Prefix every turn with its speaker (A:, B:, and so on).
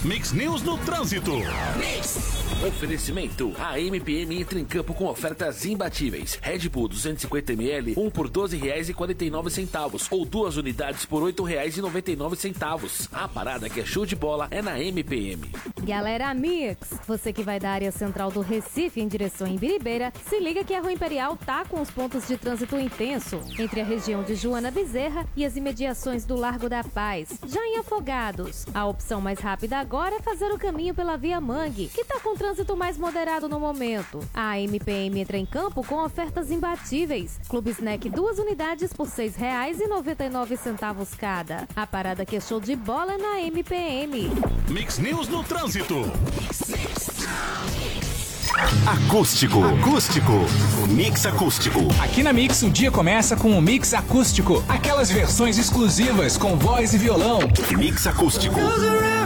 A: Mix News no Trânsito.
B: Oferecimento. A MPM entra em campo com ofertas imbatíveis. Red Bull 250ml, 1 por R$12,49 ou 2 unidades por R$8,99. A parada que é show de bola é na MPM.
C: Galera Mix, você que vai da área central do Recife em direção a Imbiribeira, se liga que a Rua Imperial tá com os pontos de trânsito intenso entre a região de Joana Bezerra e as imediações do Largo da Paz. Já em Afogados, a opção mais rápida agora é fazer o caminho pela Via Mangue, que tá com trânsito mais moderado no momento. A MPM entra em campo com ofertas imbatíveis. Clube Snack 2 unidades por R$6,99 cada. A parada que é show de bola é na MPM.
A: Mix News no Trânsito.
D: Acústico. Mix acústico.
E: Aqui na Mix o dia começa com o Mix acústico. Aquelas versões exclusivas com voz e violão.
D: Mix acústico.